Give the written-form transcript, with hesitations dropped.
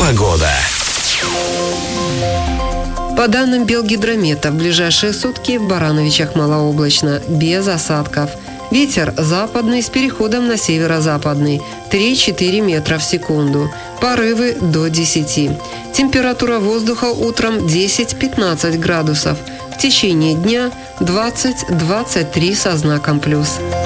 Погода. По данным Белгидромета, в ближайшие сутки в Барановичах малооблачно, без осадков. Ветер западный с переходом на северо-западный 3-4 метра в секунду. Порывы до 10. Температура воздуха утром 10-15 градусов. В течение дня 20-23 со знаком плюс.